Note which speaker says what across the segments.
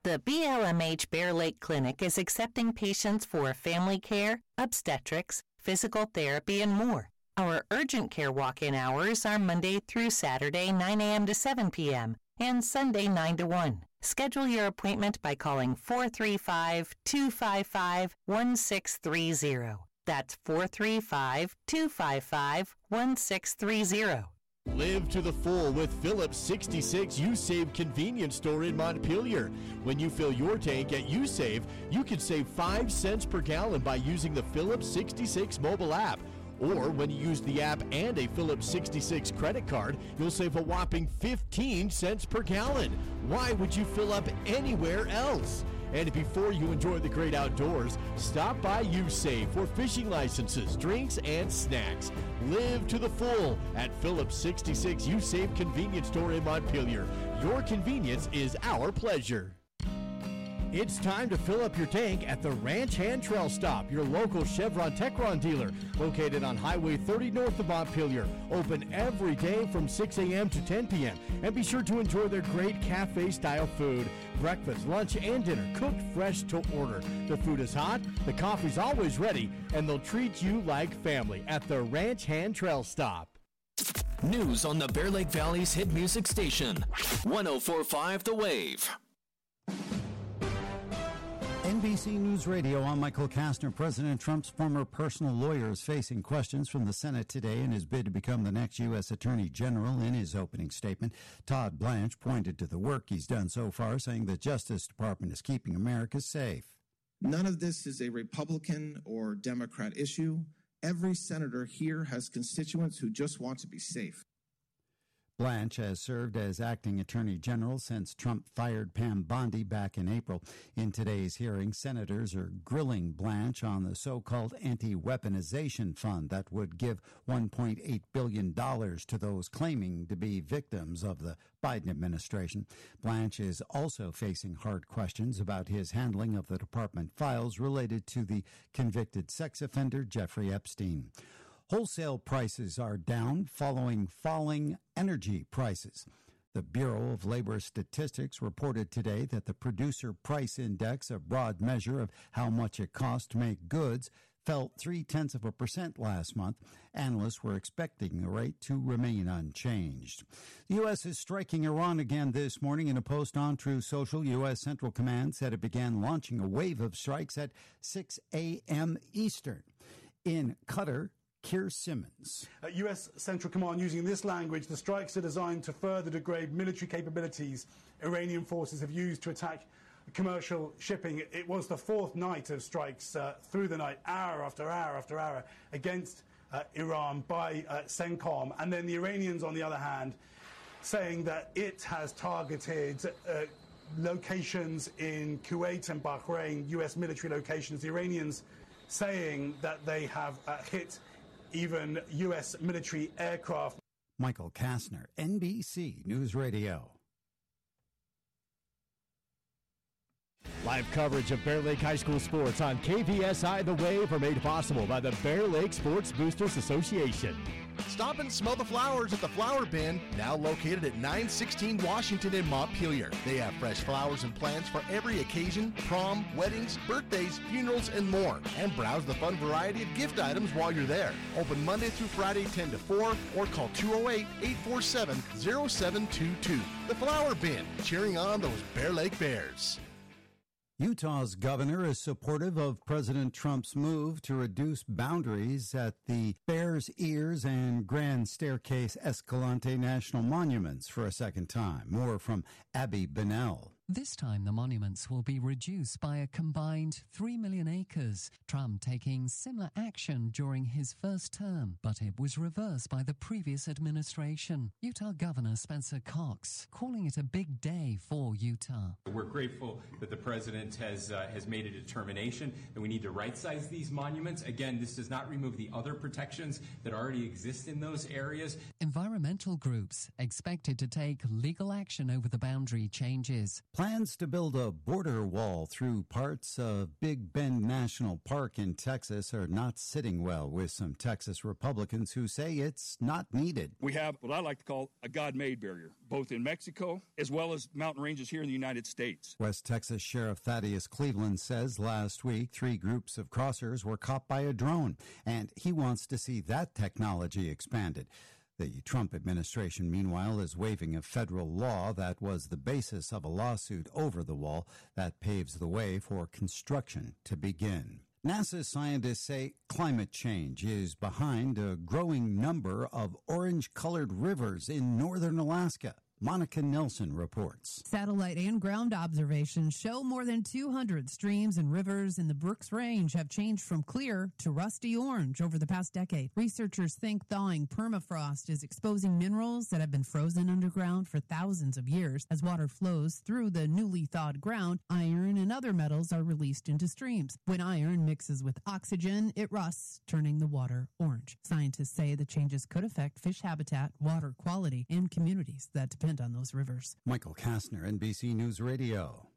Speaker 1: The BLMH Bear Lake Clinic is accepting patients for family care, obstetrics, physical therapy, and more. Our urgent care walk-in hours are Monday through Saturday, 9 a.m. to 7 p.m., and Sunday, 9 to 1. Schedule your appointment by calling 435-255-1630. That's 435-255-1630.
Speaker 2: Live to the full with Phillips 66 U-Save convenience store in Montpelier. When you fill your tank at U-Save, you can save 5 cents per gallon by using the Phillips 66 mobile app. Or when you use the app and a Phillips 66 credit card, you'll save a whopping 15 cents per gallon. Why would you fill up anywhere else? And before you enjoy the great outdoors, stop by U-Save for fishing licenses, drinks, and snacks. Live to the full at Phillips 66 U-Save convenience store in Montpelier. Your convenience is our pleasure. It's time to fill up your tank at the Ranch Hand Trail Stop, your local Chevron Techron dealer, located on Highway 30 north of Montpelier. Open every day from 6 a.m. to 10 p.m. And be sure to enjoy their great cafe-style food. Breakfast, lunch, and dinner cooked fresh to order. The food is hot, the coffee's always ready, and they'll treat you like family at the Ranch Hand Trail Stop.
Speaker 3: News on the Bear Lake Valley's hit music station, 104.5 The Wave.
Speaker 4: NBC News Radio, I'm Michael Kastner. President Trump's former personal lawyer is facing questions from the Senate today in his bid to become the next U.S. Attorney General. In his opening statement, Todd Blanche pointed to the work he's done so far, saying the Justice Department is keeping America safe.
Speaker 5: None of this is a Republican or Democrat issue. Every senator here has constituents who just want to be safe.
Speaker 4: Blanche has served as acting attorney general since Trump fired Pam Bondi back in April. In today's hearing, senators are grilling Blanche on the so-called anti-weaponization fund that would give $1.8 billion to those claiming to be victims of the Biden administration. Blanche is also facing hard questions about his handling of the department files related to the convicted sex offender Jeffrey Epstein. Wholesale prices are down following falling energy prices. The Bureau of Labor Statistics reported today that the Producer Price Index, a broad measure of how much it costs to make goods, fell 0.3% last month. Analysts were expecting the rate to remain unchanged. The U.S. is striking Iran again this morning. In a post on Truth Social, U.S. Central Command said it began launching a wave of strikes at 6 a.m. Eastern. In Qatar, Keir Simmons.
Speaker 6: U.S. Central Command using this language, the strikes are designed to further degrade military capabilities Iranian forces have used to attack commercial shipping. It was the fourth night of strikes through the night, hour after hour after hour, against Iran by CENTCOM. And then the Iranians, on the other hand, saying that it has targeted locations in Kuwait and Bahrain, U.S. military locations. The Iranians saying that they have hit even U.S. military aircraft.
Speaker 4: Michael Kastner, NBC News Radio.
Speaker 2: Live coverage of Bear Lake High School sports on KVSI The Wave are made possible by the Bear Lake Sports Boosters Association.
Speaker 7: Stop and smell the flowers at the Flower Bin, now located at 916 Washington in Montpelier. They have fresh flowers and plants for every occasion, prom, weddings, birthdays, funerals, and more. And browse the fun variety of gift items while you're there. Open Monday through Friday 10 to 4 or call 208-847-0722. The Flower Bin, cheering on those Bear Lake Bears.
Speaker 4: Utah's governor is supportive of President Trump's move to reduce boundaries at the Bears Ears and Grand Staircase Escalante National Monuments for a second time. More from Abby Bennell.
Speaker 8: This time the monuments will be reduced by a combined 3 million acres. Trump taking similar action during his first term, but it was reversed by the previous administration. Utah Governor Spencer Cox calling it a big day for Utah.
Speaker 9: We're grateful that the president has made a determination that we need to right-size these monuments. Again, this does not remove the other protections that already exist in those areas.
Speaker 8: Environmental groups expected to take legal action over the boundary changes.
Speaker 4: Plans to build a border wall through parts of Big Bend National Park in Texas are not sitting well with some Texas Republicans who say it's not needed.
Speaker 10: We have what I like to call a God-made barrier, both in Mexico as well as mountain ranges here in the United States.
Speaker 4: West Texas Sheriff Thaddeus Cleveland says last week 3 groups of crossers were caught by a drone, and he wants to see that technology expanded. The Trump administration, meanwhile, is waiving a federal law that was the basis of a lawsuit over the wall that paves the way for construction to begin. NASA scientists say climate change is behind a growing number of orange-colored rivers in northern Alaska. Monica Nelson reports.
Speaker 11: Satellite and ground observations show more than 200 streams and rivers in the Brooks Range have changed from clear to rusty orange over the past decade. Researchers think thawing permafrost is exposing minerals that have been frozen underground for thousands of years. As water flows through the newly thawed ground, iron and other metals are released into streams. When iron mixes with oxygen, it rusts, turning the water orange. Scientists say the changes could affect fish habitat, water quality, and communities that depend on those rivers.
Speaker 4: Michael Kastner, NBC News Radio.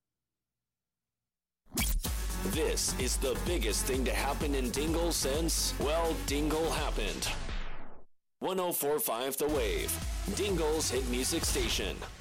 Speaker 3: This is the biggest thing to happen in Dingle since, well, Dingle happened. 104.5 The Wave, Dingle's hit music station.